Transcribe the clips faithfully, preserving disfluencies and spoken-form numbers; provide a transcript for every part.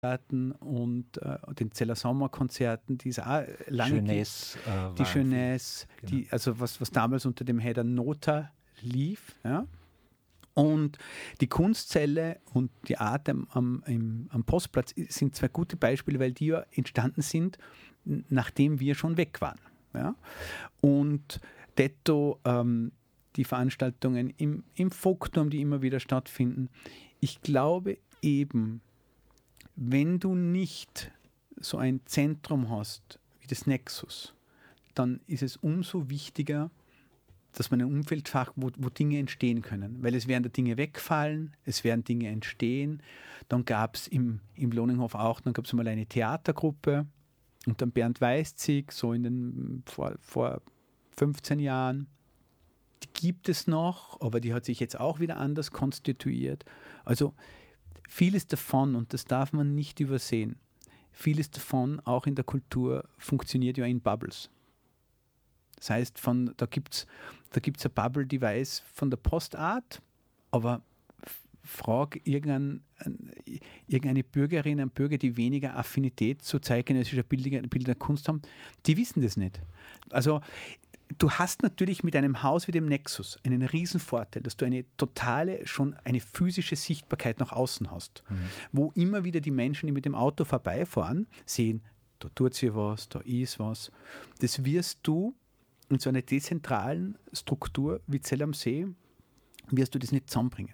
und äh, den Zeller Sommerkonzerten, die ist auch lange Jeunesse, äh, die Jeunesse, genau. die, also was, was damals unter dem Header Nota lief. Ja? Und die Kunstzelle und die Art am, am, im, am Postplatz sind zwei gute Beispiele, weil die ja entstanden sind, nachdem wir schon weg waren. Ja? Und detto ähm, die Veranstaltungen im, im Folkturm, die immer wieder stattfinden. Ich glaube eben, wenn du nicht so ein Zentrum hast wie das Nexus, dann ist es umso wichtiger, dass man ein Umfeld schafft, wo, wo Dinge entstehen können. Weil es werden da Dinge wegfallen, es werden Dinge entstehen. Dann gab es im, im Lohninghof auch, dann gab es mal eine Theatergruppe unter Bernd Weißzig, so in den, vor, vor fünfzehn Jahren. Die gibt es noch, aber die hat sich jetzt auch wieder anders konstituiert. Also vieles davon, und das darf man nicht übersehen, vieles davon, auch in der Kultur, funktioniert ja in Bubbles. Das heißt, von, da gibt es da gibt's eine Bubble, die weiß von der Postart, aber frag irgendein, irgendeine Bürgerin, einen Bürger, die weniger Affinität zu zeitgenössischer Bilder, Bilder Kunst haben, die wissen das nicht. Also du hast natürlich mit einem Haus wie dem Nexus einen riesen Vorteil, dass du eine totale, schon eine physische Sichtbarkeit nach außen hast, mhm. wo immer wieder die Menschen, die mit dem Auto vorbeifahren, sehen, da tut sich was, da ist was. Das wirst du in so einer dezentralen Struktur wie Zell am See, wirst du das nicht zusammenbringen.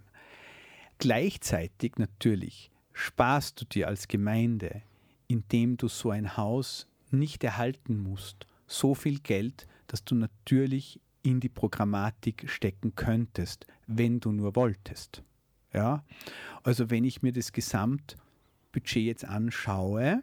Gleichzeitig natürlich sparst du dir als Gemeinde, indem du so ein Haus nicht erhalten musst, so viel Geld, dass du natürlich in die Programmatik stecken könntest, wenn du nur wolltest. Ja? Also wenn ich mir das Gesamtbudget jetzt anschaue,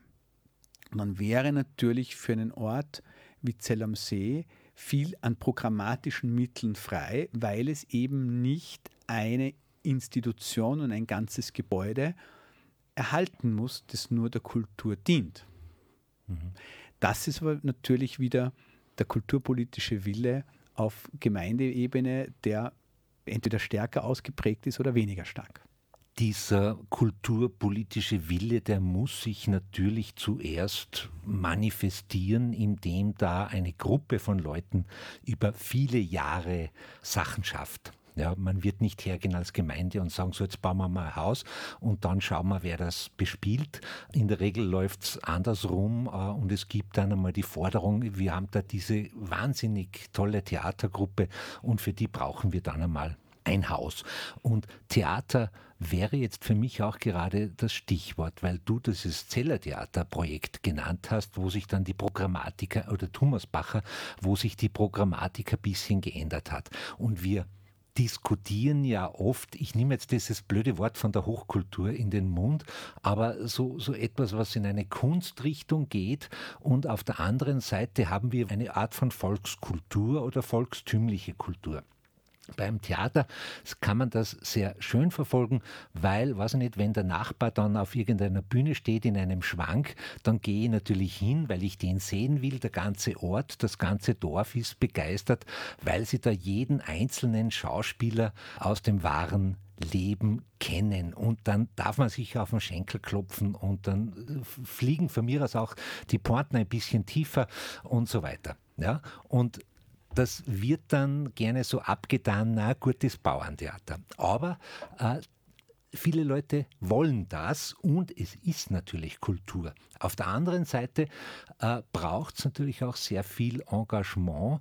dann wäre natürlich für einen Ort wie Zell am See viel an programmatischen Mitteln frei, weil es eben nicht eine Institution und ein ganzes Gebäude erhalten muss, das nur der Kultur dient. Mhm. Das ist aber natürlich wieder der kulturpolitische Wille auf Gemeindeebene, der entweder stärker ausgeprägt ist oder weniger stark. Dieser kulturpolitische Wille, der muss sich natürlich zuerst manifestieren, indem da eine Gruppe von Leuten über viele Jahre Sachen schafft. Ja, man wird nicht hergehen als Gemeinde und sagen, so jetzt bauen wir mal ein Haus und dann schauen wir, wer das bespielt. In der Regel läuft es andersrum äh, und es gibt dann einmal die Forderung, wir haben da diese wahnsinnig tolle Theatergruppe und für die brauchen wir dann einmal ein Haus. Und Theater wäre jetzt für mich auch gerade das Stichwort, weil du dieses Zellertheaterprojekt genannt hast, wo sich dann die Programmatik, oder Thomas Bacher, wo sich die Programmatik ein bisschen geändert hat. Und wir diskutieren ja oft, ich nehme jetzt dieses blöde Wort von der Hochkultur in den Mund, aber so, so etwas, was in eine Kunstrichtung geht, und auf der anderen Seite haben wir eine Art von Volkskultur oder volkstümliche Kultur. Beim Theater kann man das sehr schön verfolgen, weil, weiß ich nicht, wenn der Nachbar dann auf irgendeiner Bühne steht in einem Schwank, dann gehe ich natürlich hin, weil ich den sehen will. Der ganze Ort, das ganze Dorf ist begeistert, weil sie da jeden einzelnen Schauspieler aus dem wahren Leben kennen. Und dann darf man sich auf den Schenkel klopfen und dann fliegen von mir aus auch die Pointen ein bisschen tiefer und so weiter. Ja? Und das wird dann gerne so abgetan, na gut, das Bauerntheater. Aber äh, viele Leute wollen das und es ist natürlich Kultur. Auf der anderen Seite äh, braucht es natürlich auch sehr viel Engagement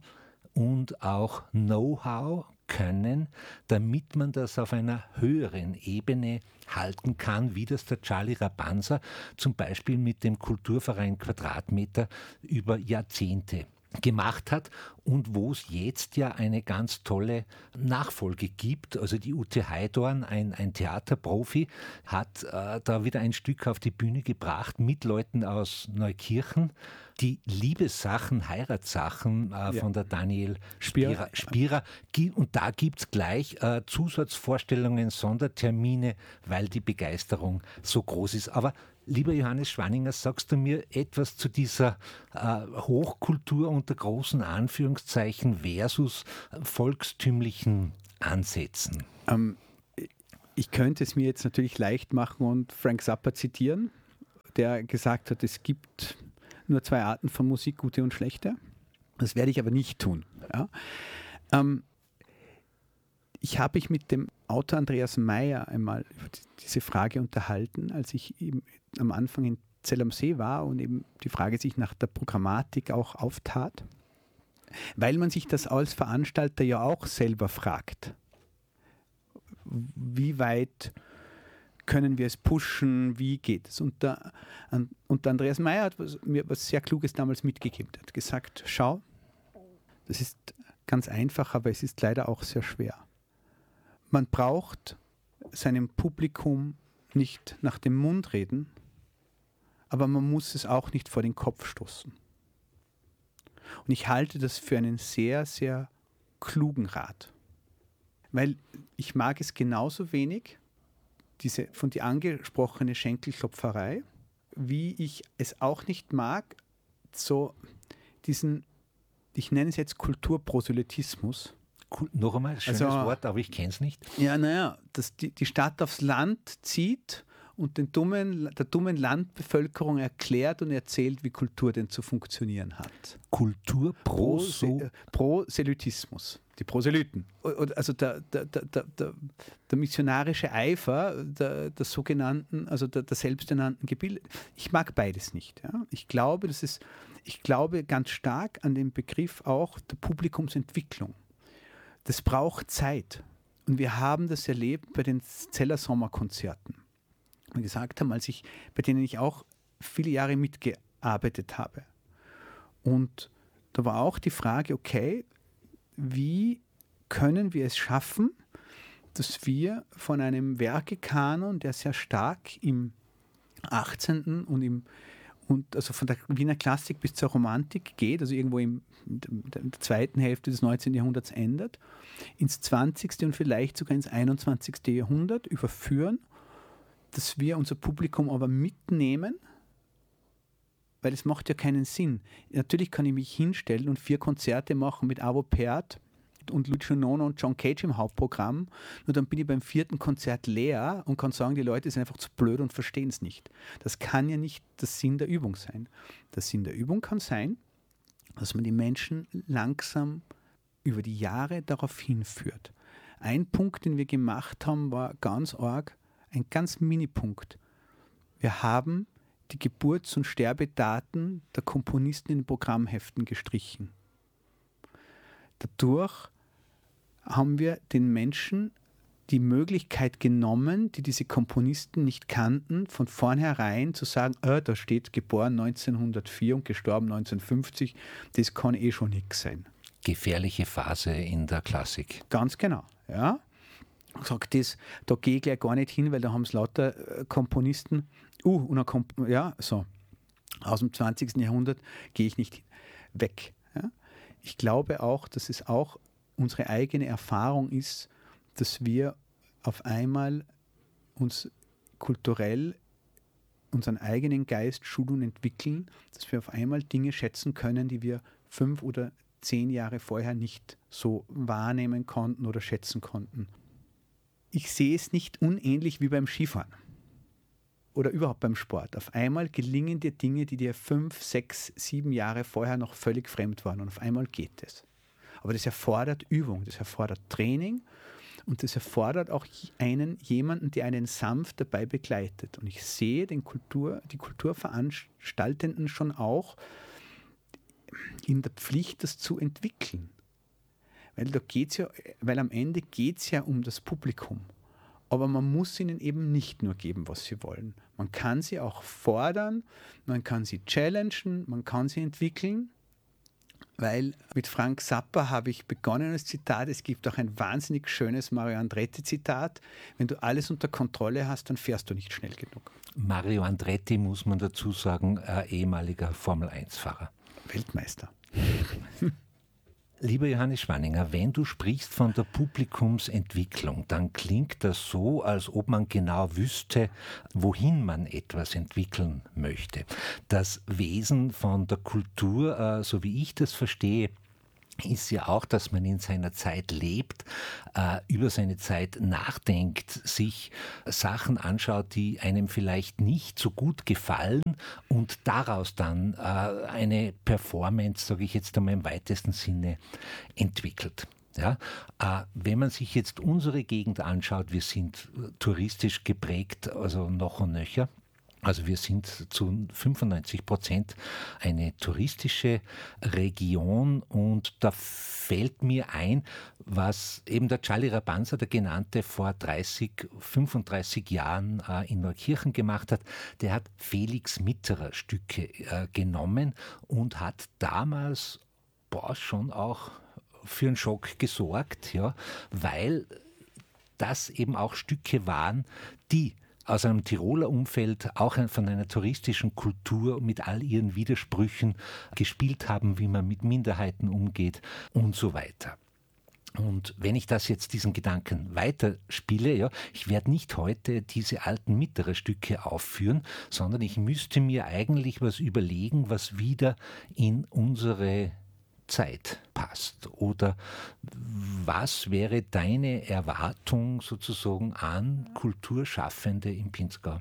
und auch Know-how, Können, damit man das auf einer höheren Ebene halten kann, wie das der Charlie Rabanza zum Beispiel mit dem Kulturverein Quadratmeter über Jahrzehnte gemacht hat und wo es jetzt ja eine ganz tolle Nachfolge gibt. Also die Ute Heidorn, ein, ein Theaterprofi, hat äh, da wieder ein Stück auf die Bühne gebracht mit Leuten aus Neukirchen. Die Liebessachen, Heiratssachen äh, ja. von der Daniel Spierer. Spierer. Und da gibt es gleich äh, Zusatzvorstellungen, Sondertermine, weil die Begeisterung so groß ist. Aber lieber Johannes Schwanninger, sagst du mir etwas zu dieser äh, Hochkultur unter großen Anführungszeichen versus volkstümlichen Ansätzen? Ähm, ich könnte es mir jetzt natürlich leicht machen und Frank Zappa zitieren. der gesagt hat, es gibt nur zwei Arten von Musik, gute und schlechte. Das werde ich aber nicht tun. Ja. Ähm, ich habe mich mit dem Autor Andreas Meier einmal über diese Frage unterhalten, als ich eben am Anfang in Zell am See war und eben die Frage sich nach der Programmatik auch auftat, weil man sich das als Veranstalter ja auch selber fragt. Wie weit können wir es pushen, wie geht es? Und der, und der Andreas Meier hat was, mir was sehr Kluges damals mitgegeben. Er hat gesagt, schau, das ist ganz einfach, aber es ist leider auch sehr schwer. Man braucht seinem Publikum nicht nach dem Mund reden, aber man muss es auch nicht vor den Kopf stoßen. Und ich halte das für einen sehr, sehr klugen Rat. Weil ich mag es genauso wenig, diese von dir angesprochene Schenkelklopferei, wie ich es auch nicht mag, so diesen, ich nenne es jetzt Kulturproselytismus. Cool. Noch einmal, schönes also, Wort, aber ich kenne es nicht. Ja, naja, dass die, die Stadt aufs Land zieht und den dummen, der dummen Landbevölkerung erklärt und erzählt, wie Kultur denn zu funktionieren hat. Kulturproselytismus. Proselytismus. Die Proselyten. Also der, der, der, der, der missionarische Eifer der, der sogenannten, also der, der selbsternannten Gebilde. Ich mag beides nicht. Ja. Ich glaube, das ist, ich glaube ganz stark an den Begriff auch der Publikumsentwicklung. Das braucht Zeit. Und wir haben das erlebt bei den Zeller Sommerkonzerten. Wir gesagt haben, als ich, bei denen ich auch viele Jahre mitgearbeitet habe. Und da war auch die Frage, okay, wie können wir es schaffen, dass wir von einem Werkekanon, der sehr stark im achtzehnten und im und also von der Wiener Klassik bis zur Romantik geht, also irgendwo im, in der zweiten Hälfte des neunzehnten Jahrhunderts ändert, ins zwanzigste und vielleicht sogar ins einundzwanzigste Jahrhundert überführen, dass wir unser Publikum aber mitnehmen, weil es macht ja keinen Sinn. Natürlich kann ich mich hinstellen und vier Konzerte machen mit Arvo Pärt und Lucio Nono und John Cage im Hauptprogramm, nur dann bin ich beim vierten Konzert leer und kann sagen, die Leute sind einfach zu blöd und verstehen es nicht. Das kann ja nicht der Sinn der Übung sein. Der Sinn der Übung kann sein, dass man die Menschen langsam über die Jahre darauf hinführt. Ein Punkt, den wir gemacht haben, war ganz arg, ein ganz Mini-Punkt. Wir haben die Geburts- und Sterbedaten der Komponisten in den Programmheften gestrichen. Dadurch haben wir den Menschen die Möglichkeit genommen, die diese Komponisten nicht kannten, von vornherein zu sagen, äh, da steht geboren neunzehnhundertvier und gestorben neunzehnhundertfünfzig, das kann eh schon nichts sein. Gefährliche Phase in der Klassik. Ganz genau, ja. Ich sage das, da gehe ich gleich gar nicht hin, weil da haben es lauter Komponisten, uh, und ein Komp ja, so, aus dem zwanzigsten Jahrhundert gehe ich nicht weg. Ja. Ich glaube auch, dass es auch unsere eigene Erfahrung ist, dass wir auf einmal uns kulturell unseren eigenen Geist schulen und entwickeln, dass wir auf einmal Dinge schätzen können, die wir fünf oder zehn Jahre vorher nicht so wahrnehmen konnten oder schätzen konnten. Ich sehe es nicht unähnlich wie beim Skifahren oder überhaupt beim Sport. Auf einmal gelingen dir Dinge, die dir fünf, sechs, sieben Jahre vorher noch völlig fremd waren und auf einmal geht es. Aber das erfordert Übung, das erfordert Training und das erfordert auch einen, jemanden, der einen sanft dabei begleitet. Und ich sehe den Kultur, die Kulturveranstaltenden schon auch in der Pflicht, das zu entwickeln. Weil, da geht's ja, weil am Ende geht es ja um das Publikum. Aber man muss ihnen eben nicht nur geben, was sie wollen. Man kann sie auch fordern, man kann sie challengen, man kann sie entwickeln. Weil mit Frank Zappa habe ich begonnen als Zitat, es gibt auch ein wahnsinnig schönes Mario Andretti-Zitat, wenn du alles unter Kontrolle hast, dann fährst du nicht schnell genug. Mario Andretti, muss man dazu sagen, äh, ehemaliger Formel eins Fahrer. Weltmeister. Lieber Johannes Schwanninger, wenn du sprichst von der Publikumsentwicklung, dann klingt das so, als ob man genau wüsste, wohin man etwas entwickeln möchte. Das Wesen von der Kultur, so wie ich das verstehe, ist ja auch, dass man in seiner Zeit lebt, äh, über seine Zeit nachdenkt, sich Sachen anschaut, die einem vielleicht nicht so gut gefallen und daraus dann äh, eine Performance, sage ich jetzt einmal im weitesten Sinne, entwickelt. Ja, äh, wenn man sich jetzt unsere Gegend anschaut, wir sind touristisch geprägt, also noch und nöcher. Also wir sind zu fünfundneunzig Prozent eine touristische Region und da fällt mir ein, was eben der Charlie Rabanza, der Genannte, vor dreißig, fünfunddreißig Jahren äh, in Neukirchen gemacht hat. Der hat Felix Mitterer Stücke äh, genommen und hat damals boah, schon auch für einen Schock gesorgt, ja, weil das eben auch Stücke waren, die aus einem Tiroler Umfeld, auch von einer touristischen Kultur mit all ihren Widersprüchen gespielt haben, wie man mit Minderheiten umgeht und so weiter. Und wenn ich das jetzt, diesen Gedanken weiterspiele, ja, ich werde nicht heute diese alten Mitterer Stücke aufführen, sondern ich müsste mir eigentlich was überlegen, was wieder in unsere Zeit passt. Oder was wäre deine Erwartung sozusagen an Kulturschaffende im Pinzgau?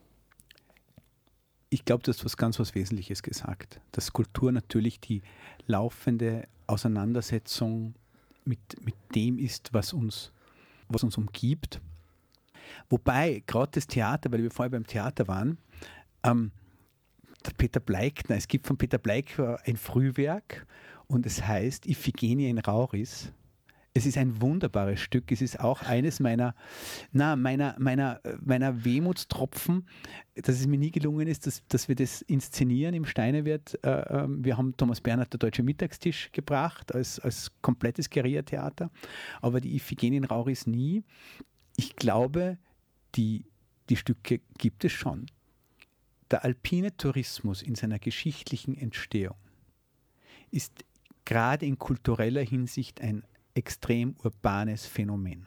Ich glaube, du hast was ganz was Wesentliches gesagt, dass Kultur natürlich die laufende Auseinandersetzung mit, mit dem ist, was uns, was uns umgibt. Wobei, gerade das Theater, weil wir vorher beim Theater waren, ähm, der Peter Bleikner, es gibt von Peter Bleikner ein Frühwerk, und es heißt Iphigenie in Rauris. Es ist ein wunderbares Stück. Es ist auch eines meiner, na, meiner, meiner, meiner Wehmutstropfen, dass es mir nie gelungen ist, dass, dass wir das inszenieren im Steinewirt. Wir haben Thomas Bernhard, der Deutsche Mittagstisch, gebracht als, als komplettes Guerillatheater, aber die Iphigenie in Rauris nie. Ich glaube, die, die Stücke gibt es schon. Der alpine Tourismus in seiner geschichtlichen Entstehung ist gerade in kultureller Hinsicht ein extrem urbanes Phänomen.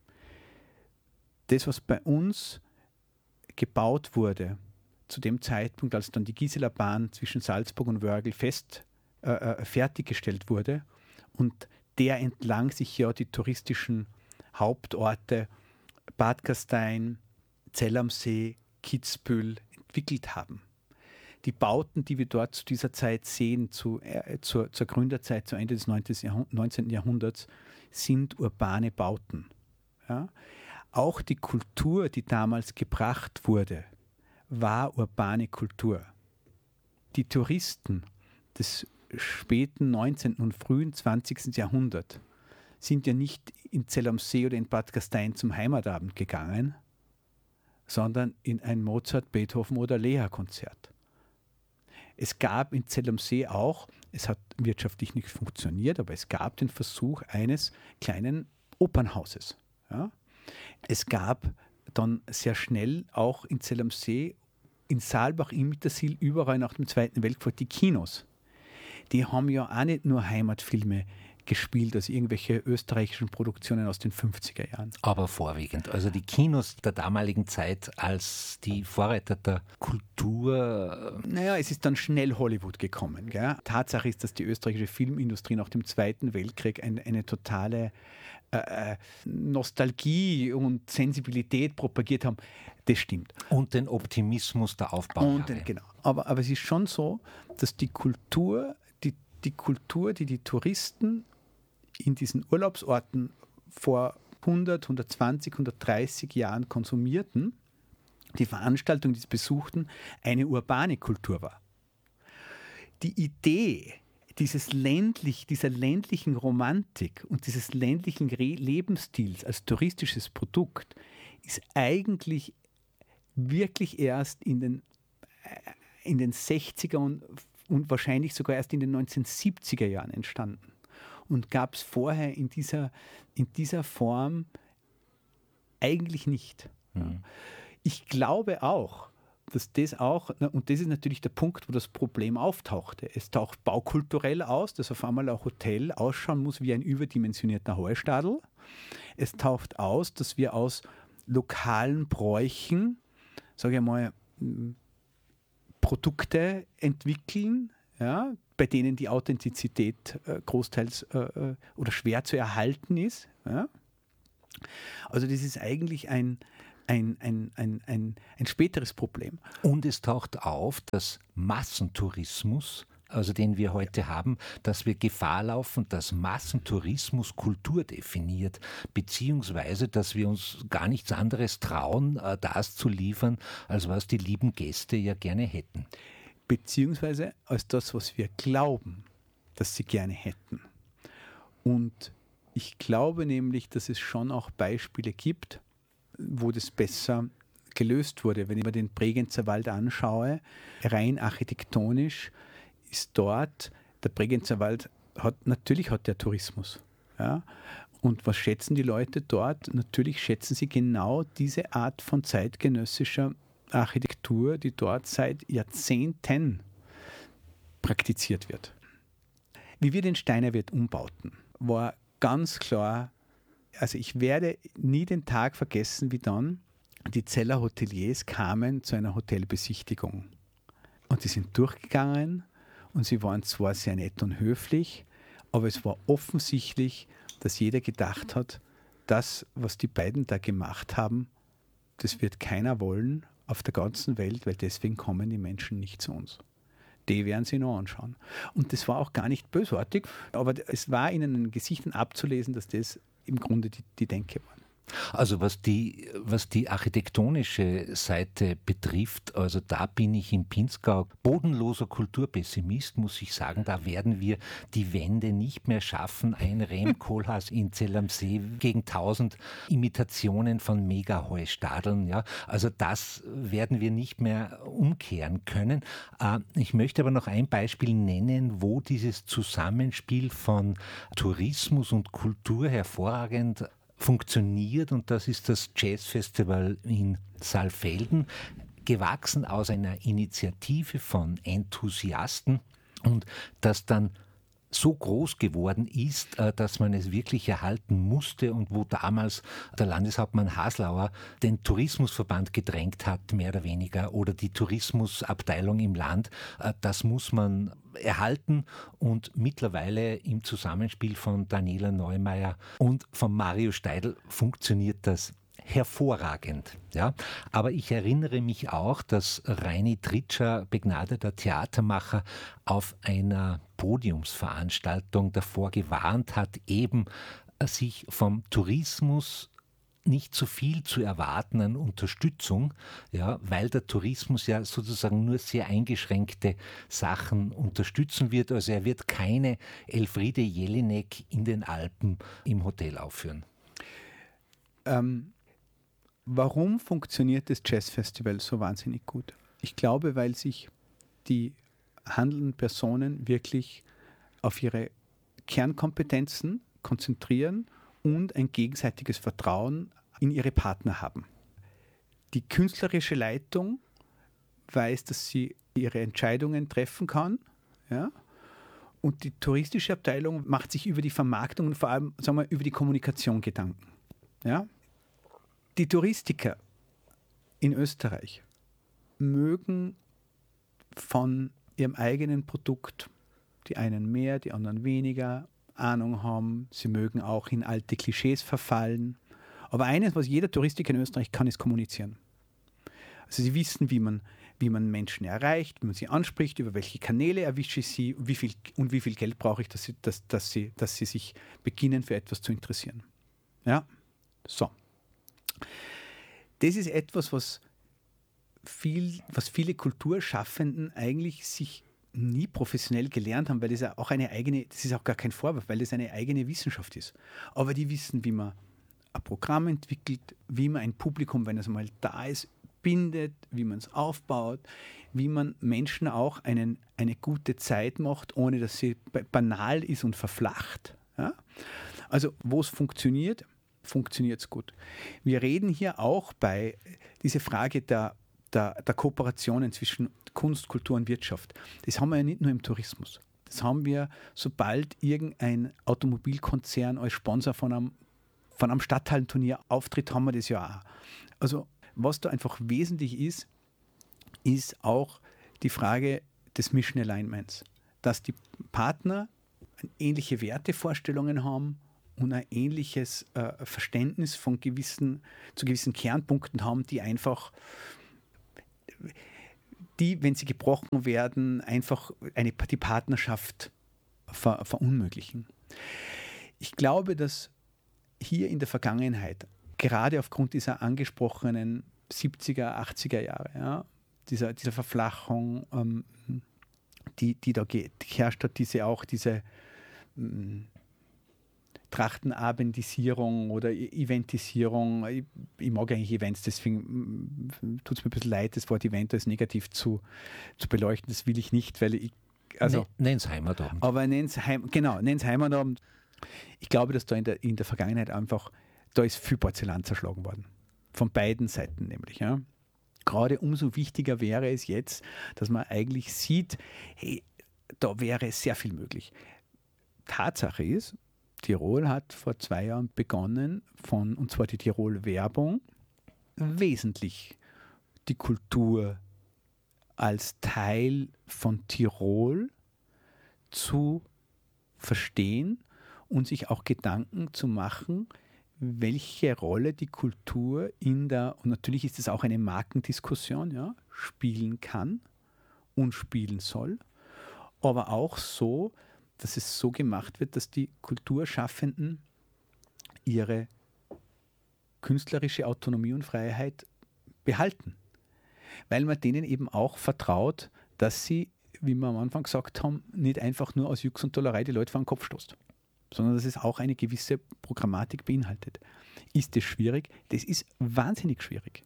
Das, was bei uns gebaut wurde, zu dem Zeitpunkt, als dann die Gisela Bahn zwischen Salzburg und Wörgl fest äh, fertiggestellt wurde und der entlang sich ja die touristischen Hauptorte Bad Gastein, Zell am See, Kitzbühel entwickelt haben. Die Bauten, die wir dort zu dieser Zeit sehen, zu, äh, zur, zur Gründerzeit, zu Ende des neunzehnten Jahrhunderts, sind urbane Bauten. Ja? Auch die Kultur, die damals gebracht wurde, war urbane Kultur. Die Touristen des späten neunzehnten und frühen zwanzigsten Jahrhunderts sind ja nicht in Zell am See oder in Bad Gastein zum Heimatabend gegangen, sondern in ein Mozart, Beethoven oder Lehrer-Konzert. Es gab in Zell am See auch, es hat wirtschaftlich nicht funktioniert, aber es gab den Versuch eines kleinen Opernhauses. Ja? Es gab dann sehr schnell auch in Zell am See, in Saalbach, in Mittersill, überall nach dem Zweiten Weltkrieg die Kinos. Die haben ja auch nicht nur Heimatfilme gespielt, also irgendwelche österreichischen Produktionen aus den fünfziger Jahren. Aber vorwiegend. Also die Kinos der damaligen Zeit als die Vorreiter der Kultur. Naja, es ist dann schnell Hollywood gekommen. Gell? Tatsache ist, dass die österreichische Filmindustrie nach dem Zweiten Weltkrieg eine, eine totale äh, Nostalgie und Sensibilität propagiert haben. Das stimmt. Und den Optimismus der Aufbaujahre. Und den, genau. Aber, aber es ist schon so, dass die Kultur, die, die Kultur, die die Touristen in diesen Urlaubsorten vor hundert, hundertzwanzig, hundertdreißig Jahren konsumierten, die Veranstaltung, die sie besuchten, eine urbane Kultur war. Die Idee dieses ländlich, dieser ländlichen Romantik und dieses ländlichen Re- Lebensstils als touristisches Produkt ist eigentlich wirklich erst in den, in den sechziger und, und wahrscheinlich sogar erst in den neunzehnhundertsiebziger Jahren entstanden. Und gab es vorher in dieser, in dieser Form eigentlich nicht. Mhm. Ich glaube auch, dass das auch, und das ist natürlich der Punkt, wo das Problem auftauchte. Es taucht baukulturell aus, dass auf einmal ein Hotel ausschauen muss wie ein überdimensionierter Heustadel. Es taucht aus, dass wir aus lokalen Bräuchen, sage ich mal, Produkte entwickeln, ja, bei denen die Authentizität äh, großteils äh, oder schwer zu erhalten ist. Ja. Also das ist eigentlich ein, ein, ein, ein, ein, ein späteres Problem. Und es taucht auf, dass Massentourismus, also den wir heute haben, dass wir Gefahr laufen, dass Massentourismus Kultur definiert, beziehungsweise dass wir uns gar nichts anderes trauen, das zu liefern, als was die lieben Gäste ja gerne hätten. Beziehungsweise als das, was wir glauben, dass sie gerne hätten. Und ich glaube nämlich, dass es schon auch Beispiele gibt, wo das besser gelöst wurde. Wenn ich mir den Bregenzer Wald anschaue, rein architektonisch ist dort, der Bregenzer Wald hat, natürlich hat der Tourismus. Ja? Und was schätzen die Leute dort? Natürlich schätzen sie genau diese Art von zeitgenössischer Architektur, die dort seit Jahrzehnten praktiziert wird. Wie wir den Steinerwirt umbauten, war ganz klar, also ich werde nie den Tag vergessen, wie dann die Zeller Hoteliers kamen zu einer Hotelbesichtigung. Und sie sind durchgegangen und sie waren zwar sehr nett und höflich, aber es war offensichtlich, dass jeder gedacht hat, das, was die beiden da gemacht haben, das wird keiner wollen auf der ganzen Welt, weil deswegen kommen die Menschen nicht zu uns. Die werden sie noch anschauen. Und das war auch gar nicht bösartig, aber es war ihnen in den Gesichtern abzulesen, dass das im Grunde die, die Denke war. Also was die, was die architektonische Seite betrifft, also da bin ich im Pinzgau bodenloser Kulturpessimist, muss ich sagen. Da werden wir die Wände nicht mehr schaffen. Ein Rem Koolhaas in Zell am See gegen tausend Imitationen von Mega-Heustadeln. Ja. Also das werden wir nicht mehr umkehren können. Ich möchte aber noch ein Beispiel nennen, wo dieses Zusammenspiel von Tourismus und Kultur hervorragend funktioniert, und das ist das Jazzfestival in Saalfelden, gewachsen aus einer Initiative von Enthusiasten und das dann so groß geworden ist, dass man es wirklich erhalten musste und wo damals der Landeshauptmann Haslauer den Tourismusverband gedrängt hat, mehr oder weniger, oder die Tourismusabteilung im Land. Das muss man erhalten und mittlerweile im Zusammenspiel von Daniela Neumeier und von Mario Steidl funktioniert das hervorragend. Ja? Aber ich erinnere mich auch, dass Reini Tritscher, begnadeter Theatermacher, auf einer Podiumsveranstaltung davor gewarnt hat, eben sich vom Tourismus nicht zu viel zu erwarten an Unterstützung, ja, weil der Tourismus ja sozusagen nur sehr eingeschränkte Sachen unterstützen wird. Also er wird keine Elfriede Jelinek in den Alpen im Hotel aufführen. Ähm, warum funktioniert das Jazzfestival so wahnsinnig gut? Ich glaube, weil sich die handelnden Personen wirklich auf ihre Kernkompetenzen konzentrieren und ein gegenseitiges Vertrauen in ihre Partner haben. Die künstlerische Leitung weiß, dass sie ihre Entscheidungen treffen kann, ja? Und die touristische Abteilung macht sich über die Vermarktung und vor allem, sagen wir, über die Kommunikation Gedanken. Ja? Die Touristiker in Österreich mögen von ihrem eigenen Produkt, die einen mehr, die anderen weniger, Ahnung haben. Sie mögen auch in alte Klischees verfallen. Aber eines, was jeder Touristiker in Österreich kann, ist kommunizieren. Also sie wissen, wie man, wie man Menschen erreicht, wie man sie anspricht, über welche Kanäle erwische ich sie und wie viel, und wie viel Geld brauche ich, dass sie, dass, dass, sie, dass sie sich beginnen, für etwas zu interessieren. Ja, so. Das ist etwas, was, viel, was viele Kulturschaffenden eigentlich sich nie professionell gelernt haben, weil das ja auch eine eigene, das ist auch gar kein Vorwurf, weil das eine eigene Wissenschaft ist. Aber die wissen, wie man ein Programm entwickelt, wie man ein Publikum, wenn es mal da ist, bindet, wie man es aufbaut, wie man Menschen auch einen, eine gute Zeit macht, ohne dass sie banal ist und verflacht. Ja? Also wo es funktioniert, funktioniert es gut. Wir reden hier auch bei dieser Frage der, der, der Kooperationen zwischen Kunst, Kultur und Wirtschaft. Das haben wir ja nicht nur im Tourismus. Das haben wir, sobald irgendein Automobilkonzern als Sponsor von einem, von einem Stadthallenturnier auftritt, haben wir das ja auch. Also was da einfach wesentlich ist, ist auch die Frage des Mission Alignments. dass die Partner ähnliche Wertevorstellungen haben und ein ähnliches äh, Verständnis von gewissen, zu gewissen Kernpunkten haben, die einfach, die, wenn sie gebrochen werden, einfach eine, die Partnerschaft ver, verunmöglichen. Ich glaube, dass hier in der Vergangenheit, gerade aufgrund dieser angesprochenen siebziger, achtziger Jahre, ja, dieser, dieser Verflachung, ähm, die, die da geherrscht hat, diese auch diese ähm, Trachtenabendisierung oder Eventisierung. Ich, ich mag eigentlich Events, deswegen tut es mir ein bisschen leid, das Wort Event als negativ zu, zu beleuchten. Das will ich nicht, weil ich. Also, nenn's Heimatabend. Aber nenn's Heim, genau, nenn's Heimatabend. Ich glaube, dass da in der, in der Vergangenheit einfach, da ist viel Porzellan zerschlagen worden. Von beiden Seiten nämlich. Ja. Gerade umso wichtiger wäre es jetzt, dass man eigentlich sieht, hey, da wäre sehr viel möglich. Tatsache ist, Tirol hat vor zwei Jahren begonnen, von, und zwar die Tirol-Werbung, wesentlich die Kultur als Teil von Tirol zu verstehen und sich auch Gedanken zu machen, welche Rolle die Kultur in der, und natürlich ist es auch eine Markendiskussion, ja, spielen kann und spielen soll, aber auch so, dass es so gemacht wird, dass die Kulturschaffenden ihre künstlerische Autonomie und Freiheit behalten. Weil man denen eben auch vertraut, dass sie, wie wir am Anfang gesagt haben, nicht einfach nur aus Jux und Tollerei die Leute vor den Kopf stoßt, sondern dass es auch eine gewisse Programmatik beinhaltet. Ist das schwierig? Das ist wahnsinnig schwierig.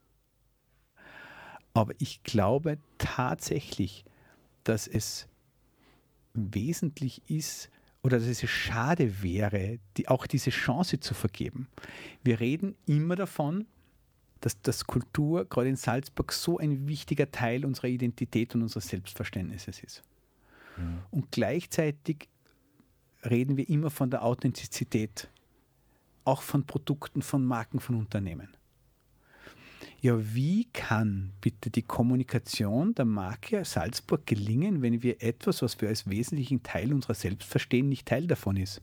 Aber ich glaube tatsächlich, dass es wesentlich ist oder dass es schade wäre, die, auch diese Chance zu vergeben. Wir reden immer davon, dass das Kultur gerade in Salzburg so ein wichtiger Teil unserer Identität und unseres Selbstverständnisses ist. Mhm. Und gleichzeitig reden wir immer von der Authentizität, auch von Produkten, von Marken, von Unternehmen. Ja, wie kann bitte die Kommunikation der Marke Salzburg gelingen, wenn wir etwas, was wir als wesentlichen Teil unserer selbst verstehen, nicht Teil davon ist?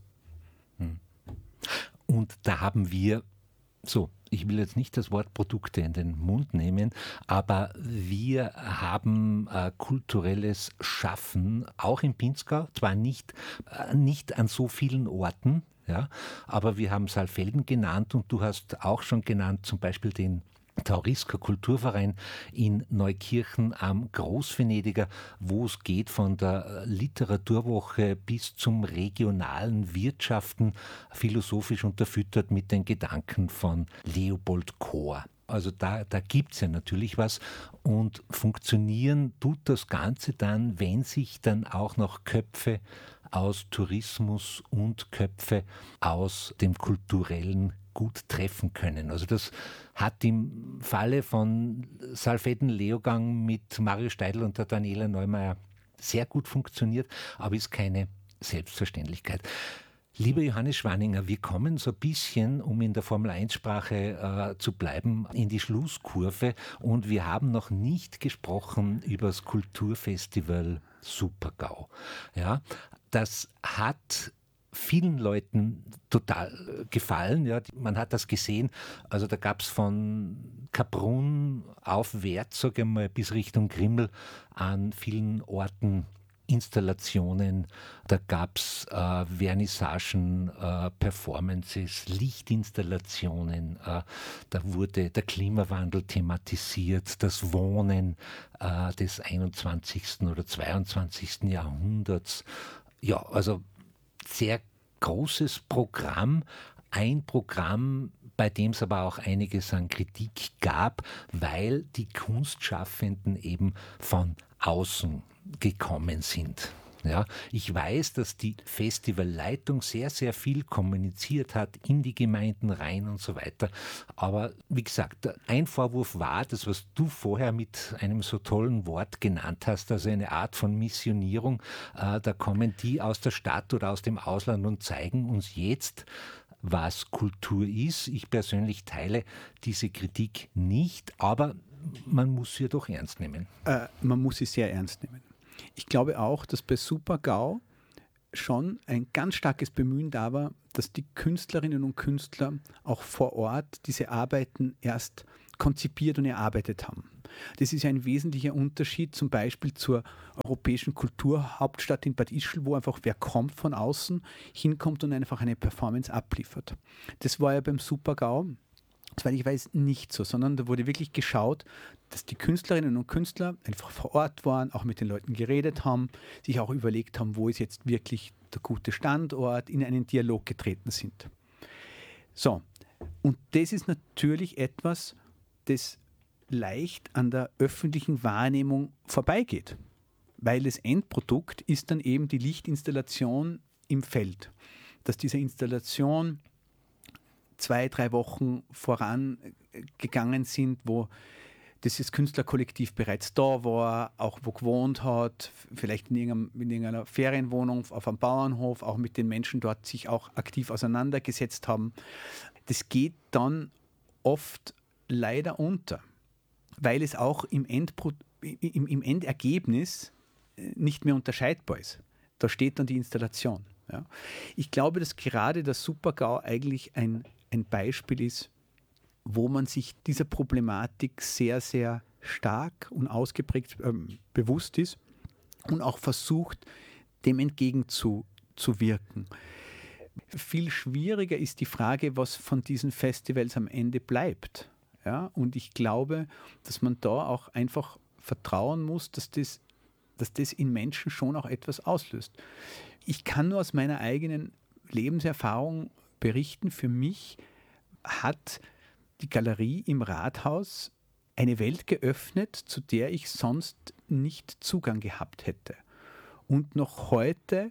Und da haben wir, so, ich will jetzt nicht das Wort Produkte in den Mund nehmen, aber wir haben äh, kulturelles Schaffen, auch in Pinzgau, zwar nicht, äh, nicht an so vielen Orten, ja, aber wir haben Saalfelden genannt und du hast auch schon genannt, zum Beispiel den Taurisker Kulturverein in Neukirchen am Großvenediger, wo es geht von der Literaturwoche bis zum regionalen Wirtschaften, philosophisch unterfüttert mit den Gedanken von Leopold Kohr. Also da, da gibt es ja natürlich was und funktionieren tut das Ganze dann, wenn sich dann auch noch Köpfe aus Tourismus und Köpfe aus dem kulturellen gut treffen können. Also das hat im Falle von Saalfelden-Leogang mit Mario Steidl und der Daniela Neumeier sehr gut funktioniert, aber ist keine Selbstverständlichkeit. Lieber Johannes Schwaninger, wir kommen so ein bisschen, um in der Formel eins Sprache äh, zu bleiben, in die Schlusskurve und wir haben noch nicht gesprochen über das Kulturfestival Super-GAU. Ja, das hat vielen Leuten total gefallen. Ja. Man hat das gesehen. Also da gab es von Kaprun aufwärts, sage ich mal, bis Richtung Grimmel an vielen Orten Installationen. Da gab es äh, Vernissagen, äh, Performances, Lichtinstallationen. Äh, da wurde der Klimawandel thematisiert, das Wohnen äh, des einundzwanzigsten oder zweiundzwanzigsten Jahrhunderts. Ja, also sehr großes Programm, ein Programm, bei dem es aber auch einiges an Kritik gab, weil die Kunstschaffenden eben von außen gekommen sind. Ja, ich weiß, dass die Festivalleitung sehr, sehr viel kommuniziert hat in die Gemeinden rein und so weiter. Aber wie gesagt, ein Vorwurf war, das, was du vorher mit einem so tollen Wort genannt hast, also eine Art von Missionierung. Äh, da kommen die aus der Stadt oder aus dem Ausland und zeigen uns jetzt, was Kultur ist. Ich persönlich teile diese Kritik nicht, aber man muss sie doch ernst nehmen. Äh, man muss sie sehr ernst nehmen. Ich glaube auch, dass bei Super-GAU schon ein ganz starkes Bemühen da war, dass die Künstlerinnen und Künstler auch vor Ort diese Arbeiten erst konzipiert und erarbeitet haben. Das ist ja ein wesentlicher Unterschied zum Beispiel zur europäischen Kulturhauptstadt in Bad Ischl, wo einfach wer kommt von außen, hinkommt und einfach eine Performance abliefert. Das war ja beim Super-GAU, soweit ich weiß, nicht so, sondern da wurde wirklich geschaut, dass die Künstlerinnen und Künstler einfach vor Ort waren, auch mit den Leuten geredet haben, sich auch überlegt haben, wo ist jetzt wirklich der gute Standort, in einen Dialog getreten sind. So, und das ist natürlich etwas, das leicht an der öffentlichen Wahrnehmung vorbeigeht, weil das Endprodukt ist dann eben die Lichtinstallation im Feld. Dass diese Installation zwei, drei Wochen vorangegangen sind, wo dieses Künstlerkollektiv bereits da war, auch wo gewohnt hat, vielleicht in irgendeiner, in irgendeiner Ferienwohnung auf einem Bauernhof, auch mit den Menschen dort sich auch aktiv auseinandergesetzt haben. Das geht dann oft leider unter, weil es auch im, Endpro- im, im Endergebnis nicht mehr unterscheidbar ist. Da steht dann die Installation. Ja. Ich glaube, dass gerade der Super-GAU eigentlich ein, ein Beispiel ist, wo man sich dieser Problematik sehr, sehr stark und ausgeprägt ähm, bewusst ist und auch versucht, dem entgegenzuwirken. Viel schwieriger ist die Frage, was von diesen Festivals am Ende bleibt. Ja? Und ich glaube, dass man da auch einfach vertrauen muss, dass das, dass das in Menschen schon auch etwas auslöst. Ich kann nur aus meiner eigenen Lebenserfahrung berichten, für mich hat die Galerie im Rathaus eine Welt geöffnet, zu der ich sonst nicht Zugang gehabt hätte. Und noch heute,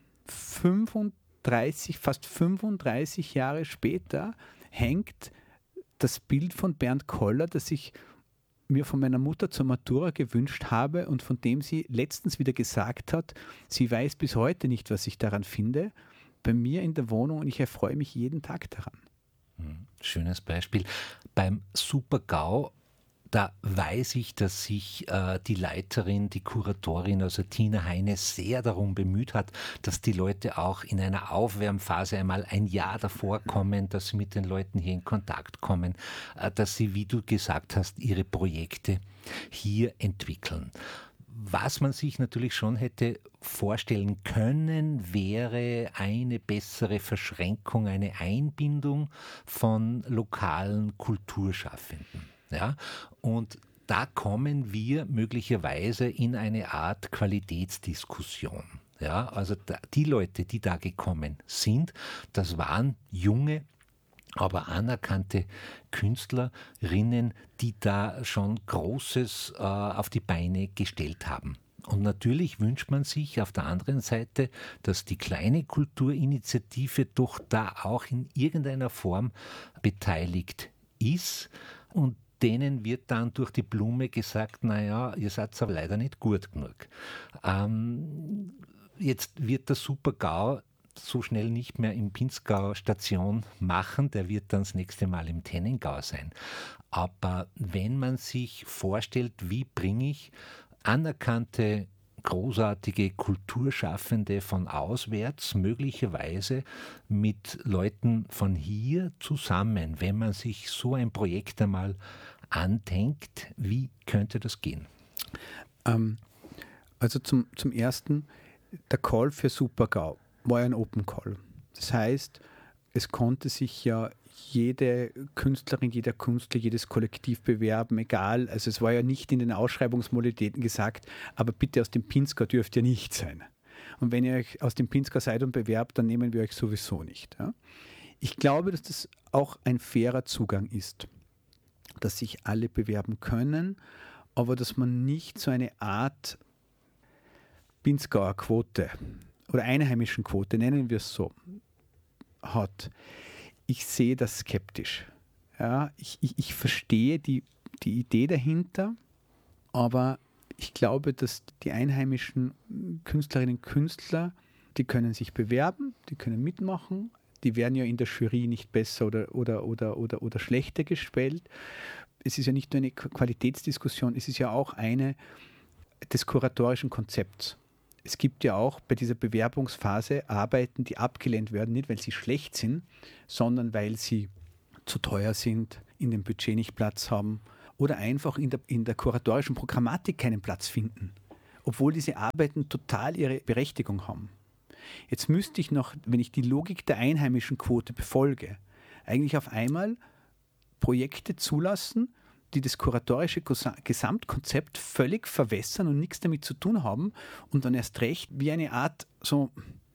fünfunddreißig, fast fünfunddreißig Jahre später, hängt das Bild von Bernd Koller, das ich mir von meiner Mutter zur Matura gewünscht habe und von dem sie letztens wieder gesagt hat, sie weiß bis heute nicht, was ich daran finde, bei mir in der Wohnung, und ich erfreue mich jeden Tag daran. Schönes Beispiel. Beim Super-GAU, da weiß ich, dass sich äh, die Leiterin, die Kuratorin, also Tina Heine, sehr darum bemüht hat, dass die Leute auch in einer Aufwärmphase einmal ein Jahr davor kommen, dass sie mit den Leuten hier in Kontakt kommen, äh, dass sie, wie du gesagt hast, ihre Projekte hier entwickeln. Was man sich natürlich schon hätte vorstellen können, wäre eine bessere Verschränkung, eine Einbindung von lokalen Kulturschaffenden. Ja? Und da kommen wir möglicherweise in eine Art Qualitätsdiskussion. Ja? Also da, die Leute, die da gekommen sind, das waren junge, aber anerkannte Künstlerinnen, die da schon Großes äh, auf die Beine gestellt haben. Und natürlich wünscht man sich auf der anderen Seite, dass die kleine Kulturinitiative doch da auch in irgendeiner Form beteiligt ist, und denen wird dann durch die Blume gesagt, naja, ihr seid aber leider nicht gut genug. Ähm, jetzt wird der Super-GAU so schnell nicht mehr im Pinzgau Station machen, der wird dann das nächste Mal im Tennengau sein. Aber wenn man sich vorstellt, wie bringe ich anerkannte, großartige Kulturschaffende von auswärts möglicherweise mit Leuten von hier zusammen, wenn man sich so ein Projekt einmal andenkt, wie könnte das gehen? Ähm, also zum, zum Ersten, der Call für Super-GAU war ein Open Call. Das heißt, es konnte sich ja jede Künstlerin, jeder Künstler, jedes Kollektiv bewerben, egal. Also es war ja nicht in den Ausschreibungsmodalitäten gesagt, aber bitte aus dem Pinzgau dürft ihr nicht sein. Und wenn ihr euch aus dem Pinzgau seid und bewerbt, dann nehmen wir euch sowieso nicht. Ja? Ich glaube, dass das auch ein fairer Zugang ist, dass sich alle bewerben können, aber dass man nicht so eine Art Pinzgauer Quote oder einheimischen Quote, nennen wir es so, hat. Ich sehe das skeptisch. Ja, ich, ich, ich verstehe die, die Idee dahinter, aber ich glaube, dass die einheimischen Künstlerinnen und Künstler, die können sich bewerben, die können mitmachen, die werden ja in der Jury nicht besser oder, oder, oder, oder, oder schlechter gestellt. Es ist ja nicht nur eine Qualitätsdiskussion, es ist ja auch eine, des kuratorischen Konzepts. Es gibt ja auch bei dieser Bewerbungsphase Arbeiten, die abgelehnt werden, nicht weil sie schlecht sind, sondern weil sie zu teuer sind, in dem Budget nicht Platz haben oder einfach in der, in der kuratorischen Programmatik keinen Platz finden, obwohl diese Arbeiten total ihre Berechtigung haben. Jetzt müsste ich noch, wenn ich die Logik der einheimischen Quote befolge, eigentlich auf einmal Projekte zulassen, die das kuratorische Gesamtkonzept völlig verwässern und nichts damit zu tun haben und dann erst recht wie eine Art so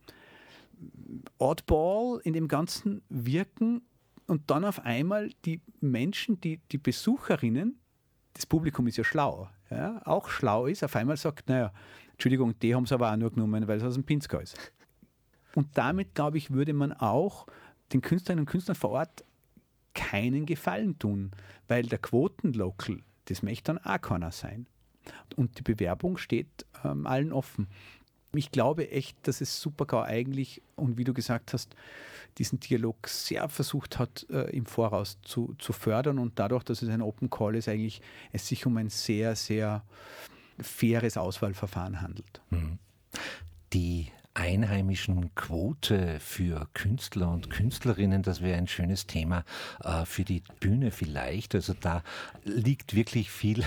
Oddball in dem Ganzen wirken und dann auf einmal die Menschen, die, die Besucherinnen, das Publikum ist ja schlau, ja, auch schlau ist, auf einmal sagt, naja, Entschuldigung, die haben es aber auch nur genommen, weil es aus dem Pinzgau ist. Und damit, glaube ich, würde man auch den Künstlerinnen und Künstlern vor Ort keinen Gefallen tun, weil der Quotenlocal, das möchte dann auch keiner sein. Und die Bewerbung steht ähm, allen offen. Ich glaube echt, dass es Super-G A U eigentlich, und wie du gesagt hast, diesen Dialog sehr versucht hat, äh, im Voraus zu, zu fördern und dadurch, dass es ein Open Call ist, eigentlich es sich um ein sehr, sehr faires Auswahlverfahren handelt. Die einheimischen Quote für Künstler und Künstlerinnen, das wäre ein schönes Thema äh, für die Bühne vielleicht. Also da liegt wirklich viel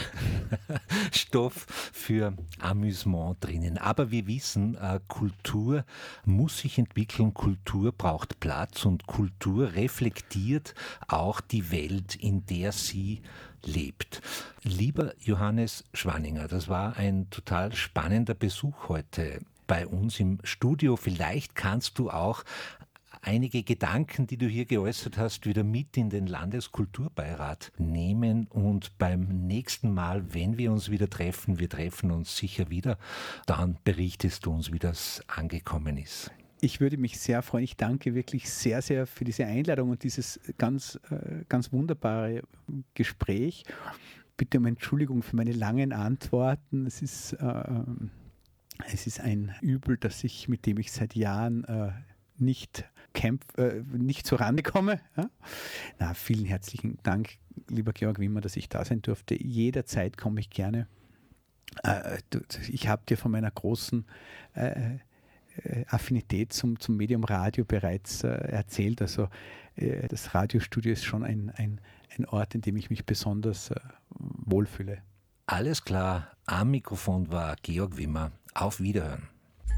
Stoff für Amüsement drinnen. Aber wir wissen, äh, Kultur muss sich entwickeln, Kultur braucht Platz und Kultur reflektiert auch die Welt, in der sie lebt. Lieber Johannes Schwanninger, das war ein total spannender Besuch heute bei uns im Studio. Vielleicht kannst du auch einige Gedanken, die du hier geäußert hast, wieder mit in den Landeskulturbeirat nehmen und beim nächsten Mal, wenn wir uns wieder treffen, wir treffen uns sicher wieder, dann berichtest du uns, wie das angekommen ist. Ich würde mich sehr freuen. Ich danke wirklich sehr, sehr für diese Einladung und dieses ganz, ganz wunderbare Gespräch. Bitte um Entschuldigung für meine langen Antworten. Es ist, äh, es ist ein Übel, dass ich, mit dem ich seit Jahren äh, nicht, kämpf, äh, nicht zurande komme. Ja? Na, vielen herzlichen Dank, lieber Georg Wimmer, dass ich da sein durfte. Jederzeit komme ich gerne. Äh, ich habe dir von meiner großen äh, Affinität zum, zum Medium Radio bereits äh, erzählt. Also äh, das Radiostudio ist schon ein, ein, ein Ort, in dem ich mich besonders äh, wohlfühle. Alles klar, am Mikrofon war Georg Wimmer. Auf Wiederhören.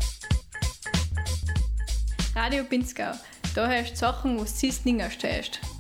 Radio Pinzgau, da hörst du Sachen, was du nicht stehst.